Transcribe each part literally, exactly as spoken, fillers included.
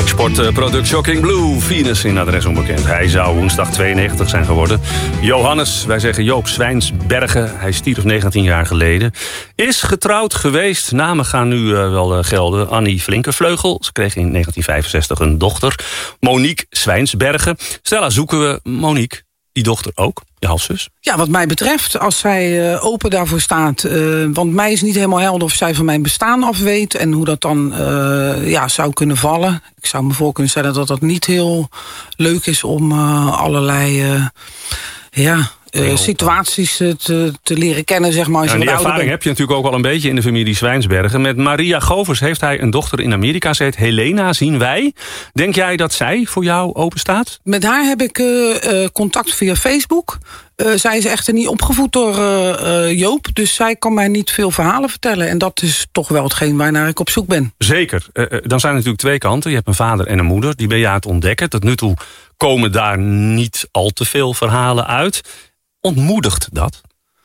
Exportproduct Shocking Blue, Venus in adres onbekend. Hij zou woensdag tweeënnegentig zijn geworden. Johannes, wij zeggen Joop Zwijnsbergen, hij stierf negentien jaar geleden. Is getrouwd geweest, namen gaan nu uh, wel uh, gelden. Annie Flinkevleugel, ze kreeg in negentien vijfenzestig een dochter. Monique Zwijnsbergen. Stella, zoeken we Monique, die dochter ook, je halfzus? Ja, wat mij betreft, als zij uh, open daarvoor staat. Uh, want mij is niet helemaal helder of zij van mijn bestaan af weet en hoe dat dan uh, ja, zou kunnen vallen. Ik zou me voor kunnen stellen dat dat niet heel leuk is om uh, allerlei uh, ja, uh, situaties uh, te, te leren kennen, zeg maar. Als ja, je die ervaring bent. Heb je natuurlijk ook al een beetje in de familie Zwijnsbergen. Met Maria Govers heeft hij een dochter in Amerika. Ze heet Helena, zien wij. Denk jij dat zij voor jou open staat? Met haar heb ik uh, uh, contact via Facebook. Uh, zij is echter niet opgevoed door uh, uh, Joop, dus zij kan mij niet veel verhalen vertellen. En dat is toch wel hetgeen waarnaar ik op zoek ben. Zeker. Uh, dan zijn er natuurlijk twee kanten. Je hebt een vader en een moeder. Die ben je aan het ontdekken. Tot nu toe komen daar niet al te veel verhalen uit. Ontmoedigt dat?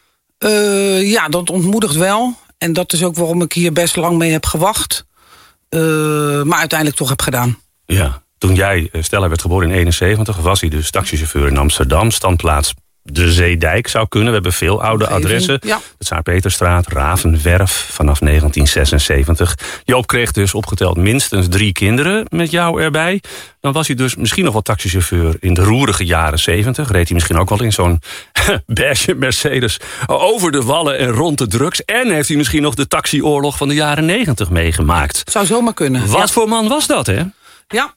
Uh, ja, dat ontmoedigt wel. En dat is ook waarom ik hier best lang mee heb gewacht. Uh, maar uiteindelijk toch heb gedaan. Ja, toen jij, Stella, werd geboren in eenenzeventig... was hij dus taxichauffeur in Amsterdam, standplaats De Zeedijk zou kunnen. We hebben veel oude adressen. Ja. De Tsaar-Peterstraat, Ravenwerf, vanaf negentien zesenzeventig. Joop kreeg dus opgeteld minstens drie kinderen met jou erbij. Dan was hij dus misschien nog wel taxichauffeur in de roerige jaren zeventig. Reed hij misschien ook wel in zo'n beige Mercedes over de wallen en rond de drugs. En heeft hij misschien nog de taxioorlog van de jaren negentig meegemaakt. Zou zomaar kunnen. Wat ja. voor man was dat, hè? Ja.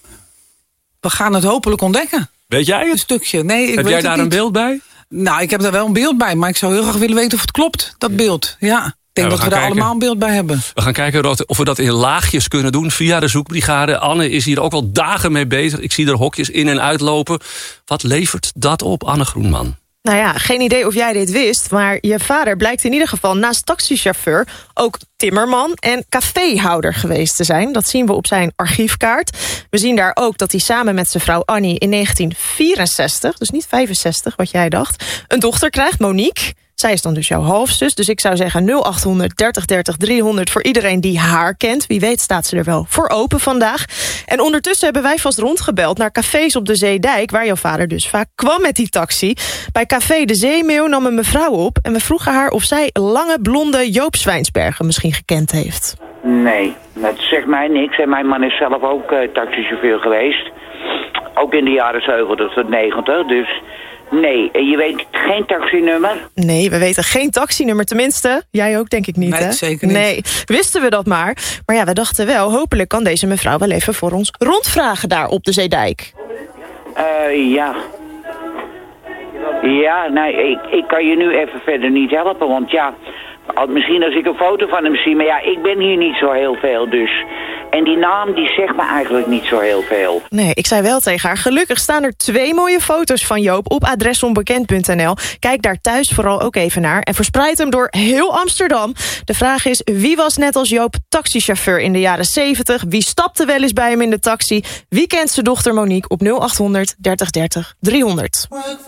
We gaan het hopelijk ontdekken. Weet jij het? Een stukje. Nee, ik heb weet jij daar het een niet. beeld bij? Nou, ik heb daar wel een beeld bij, maar ik zou heel graag willen weten of het klopt, dat beeld. Ja, ik denk ja, dat we daar allemaal een beeld bij hebben. We gaan kijken of we dat in laagjes kunnen doen via de zoekbrigade. Anne is hier ook al dagen mee bezig. Ik zie er hokjes in en uitlopen. Wat levert dat op, Anne Groenman? Nou ja, geen idee of jij dit wist, maar je vader blijkt in ieder geval naast taxichauffeur ook timmerman en caféhouder geweest te zijn. Dat zien we op zijn archiefkaart. We zien daar ook dat hij samen met zijn vrouw Annie in negentien vierenzestig, dus niet vijfenzestig wat jij dacht, een dochter krijgt, Monique. Zij is dan dus jouw halfzus, dus ik zou zeggen nul achthonderd dertig dertig driehonderd voor iedereen die haar kent. Wie weet staat ze er wel voor open vandaag. En ondertussen hebben wij vast rondgebeld naar cafés op de Zeedijk, waar jouw vader dus vaak kwam met die taxi. Bij Café de Zeemeeuw nam een mevrouw op en we vroegen haar of zij lange blonde Joop Zwijnsbergen misschien gekend heeft. Nee, dat zegt mij niks. En mijn man is zelf ook uh, taxichauffeur geweest. Ook in de jaren zeventig tot negentig, dus... Nee, en je weet geen taxinummer? Nee, we weten geen taxinummer, tenminste. Jij ook, denk ik niet, nee, hè? Zeker niet. Nee, wisten we dat maar. Maar ja, we dachten wel, hopelijk kan deze mevrouw wel even voor ons rondvragen daar op de Zeedijk. Eh, uh, ja. Ja, nee, ik, ik kan je nu even verder niet helpen, want ja... Misschien als ik een foto van hem zie, maar ja, ik ben hier niet zo heel veel, dus... En die naam, die zegt me eigenlijk niet zo heel veel. Nee, ik zei wel tegen haar, gelukkig staan er twee mooie foto's van Joop op adresonbekend punt n l. Kijk daar thuis vooral ook even naar en verspreid hem door heel Amsterdam. De vraag is, wie was net als Joop taxichauffeur in de jaren zeventig? Wie stapte wel eens bij hem in de taxi? Wie kent zijn dochter Monique op nul achthonderd dertig dertig driehonderd?